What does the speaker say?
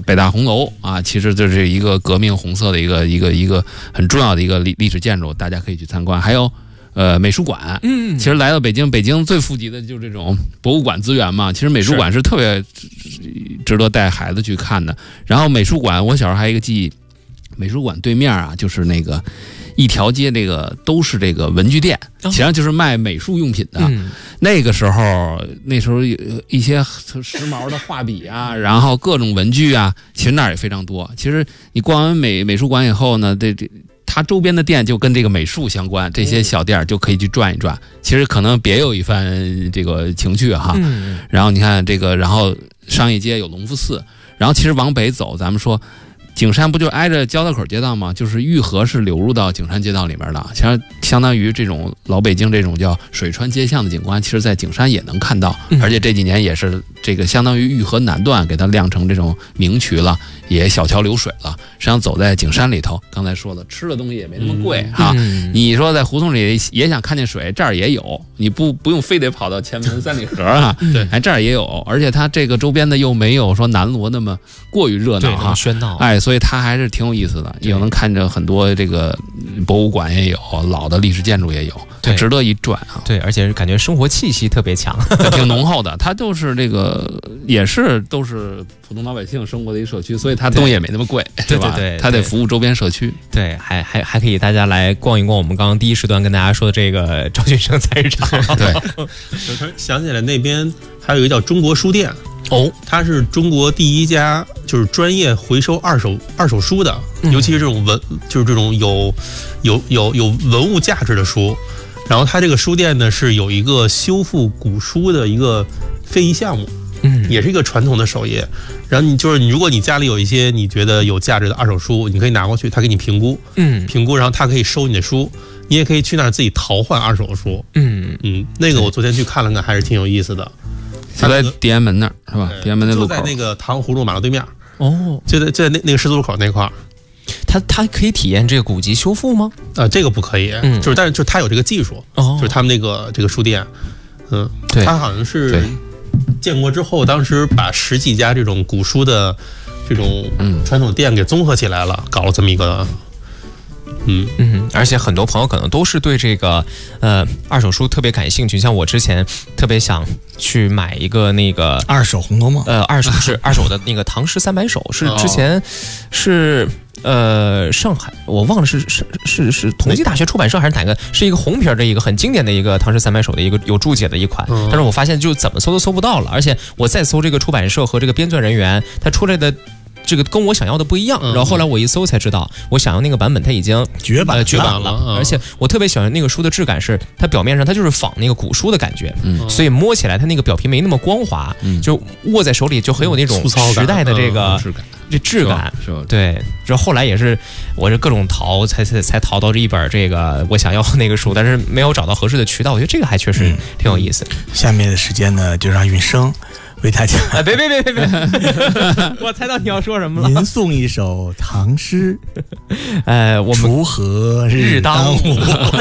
北大红楼啊，其实就是一个革命红色的一个很重要的一个历史建筑，大家可以去参观。还有美术馆，其实来到北京最富集的就是这种博物馆资源嘛。其实美术馆是特别值得带孩子去看的。然后美术馆，我小时候还有一个记忆，美术馆对面啊，就是那个一条街，这个都是这个文具店，实际上就是卖美术用品的。那时候有一些时髦的画笔啊，然后各种文具啊，其实那儿也非常多。其实你逛完美术馆以后呢，它周边的店就跟这个美术相关，这些小店就可以去转一转。其实可能别有一番这个情趣哈。然后你看这个，然后商业街有隆福寺，然后其实往北走，咱们说景山不就挨着交道口街道吗？就是御河是流入到景山街道里面的，其实相当于这种老北京这种叫水川街巷的景观，其实在景山也能看到。而且这几年也是这个相当于御河南段给它亮成这种明渠了，也小桥流水了。实际上走在景山里头，刚才说的吃的东西也没那么贵哈。你说在胡同里也想看见水，这儿也有，你不用非得跑到前门三里河啊。对，这儿也有，而且它这个周边的又没有说南锣那么过于热闹哈， 喧闹。 所以它还是挺有意思的，也能看着很多这个博物馆也有，老的历史建筑也有，值得一转啊。 对，而且感觉生活气息特别强， 挺浓厚的。它就是这个都是普通老百姓生活的一社区，所以它东西也没那么贵，对吧？对，它得服务周边社区。 对，还可以大家来逛一逛我们刚刚第一时段跟大家说的这个赵俊生菜市场。 对， 想起来那边还有一个叫中国书店。它是中国第一家就是专业回收二手书的，尤其是这种就是这种有文物价值的书。然后它这个书店呢是有一个修复古书的一个非遗项目，也是一个传统的手艺。然后你如果你家里有一些你觉得有价值的二手书，你可以拿过去，他给你评估，然后他可以收你的书，你也可以去那儿自己淘换二手的书。那个我昨天去看了看，还是挺有意思的。 就在地安门那儿是吧？地安门那路口， 就在那个糖葫芦马路对面。就在那个十字路口那块儿。 它可以体验这个古籍修复吗？ 这个不可以，但是他有这个技术，就是他们这个书店，他好像是建国之后，当时把10几家这种古书的这种传统店给综合起来了，搞了这么一个。 而且很多朋友可能都是对这个二手书特别感兴趣，像我之前特别想去买一个那个二手《红楼梦》， 二手的那个《唐诗300首》，是之前是上海我忘了是同济大学出版社还是哪个，是一个红皮的一个很经典的一个《唐诗300首》的一个有注解的一款，但是我发现就怎么搜都搜不到了，而且我再搜这个出版社和这个编纂人员，他出来的这个跟我想要的不一样，然后后来我一搜才知道，我想要那个版本它已经绝版了，而且我特别喜欢那个书的质感，是它表面上它就是仿那个古书的感觉，所以摸起来它那个表皮没那么光滑，就握在手里就很有那种时代的这个质感。对，然后后来也是我这各种淘才淘到这一本这个我想要那个书，但是没有找到合适的渠道，我觉得这个还确实挺有意思。 下面的时间呢，就让允生为大家别我猜到你要说什么了。 您送一首唐诗， 我们锄禾日当午。